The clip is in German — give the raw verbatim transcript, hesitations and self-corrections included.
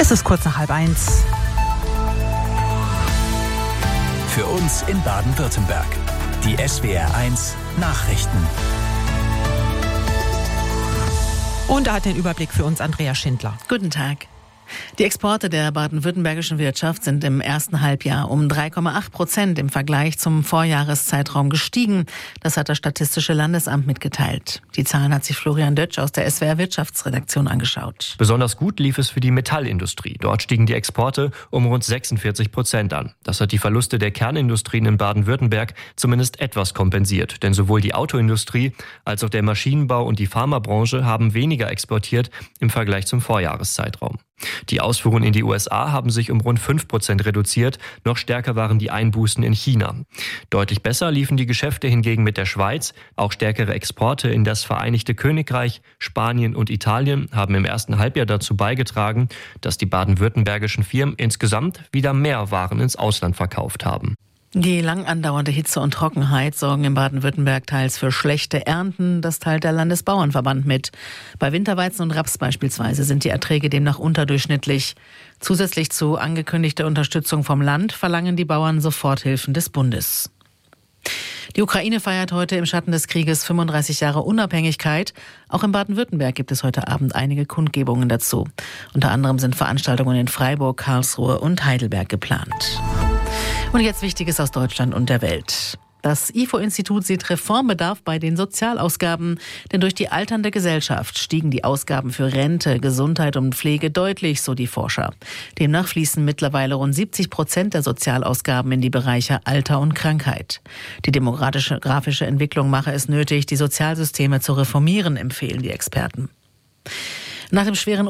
Es ist kurz nach halb eins. Für uns in Baden-Württemberg. Die S W R eins Nachrichten. Und da hat den Überblick für uns Andrea Schindler. Guten Tag. Die Exporte der baden-württembergischen Wirtschaft sind im ersten Halbjahr um drei Komma acht Prozent im Vergleich zum Vorjahreszeitraum gestiegen. Das hat das Statistische Landesamt mitgeteilt. Die Zahlen hat sich Florian Dötsch aus der S W R Wirtschaftsredaktion angeschaut. Besonders gut lief es für die Metallindustrie. Dort stiegen die Exporte um rund sechsundvierzig Prozent an. Das hat die Verluste der Kernindustrien in Baden-Württemberg zumindest etwas kompensiert. Denn sowohl die Autoindustrie als auch der Maschinenbau und die Pharmabranche haben weniger exportiert im Vergleich zum Vorjahreszeitraum. Die Ausfuhren in die U S A haben sich um rund fünf Prozent reduziert. Noch stärker waren die Einbußen in China. Deutlich besser liefen die Geschäfte hingegen mit der Schweiz. Auch stärkere Exporte in das Vereinigte Königreich, Spanien und Italien haben im ersten Halbjahr dazu beigetragen, dass die baden-württembergischen Firmen insgesamt wieder mehr Waren ins Ausland verkauft haben. Die lang andauernde Hitze und Trockenheit sorgen in Baden-Württemberg teils für schlechte Ernten. Das teilt der Landesbauernverband mit. Bei Winterweizen und Raps beispielsweise sind die Erträge demnach unterdurchschnittlich. Zusätzlich zu angekündigter Unterstützung vom Land verlangen die Bauern Soforthilfen des Bundes. Die Ukraine feiert heute im Schatten des Krieges fünfunddreißig Jahre Unabhängigkeit. Auch in Baden-Württemberg gibt es heute Abend einige Kundgebungen dazu. Unter anderem sind Veranstaltungen in Freiburg, Karlsruhe und Heidelberg geplant. Und jetzt Wichtiges aus Deutschland und der Welt. Das I F O-Institut sieht Reformbedarf bei den Sozialausgaben, denn durch die alternde Gesellschaft stiegen die Ausgaben für Rente, Gesundheit und Pflege deutlich, so die Forscher. Demnach fließen mittlerweile rund siebzig Prozent der Sozialausgaben in die Bereiche Alter und Krankheit. Die demografische Entwicklung mache es nötig, die Sozialsysteme zu reformieren, empfehlen die Experten. Nach dem schweren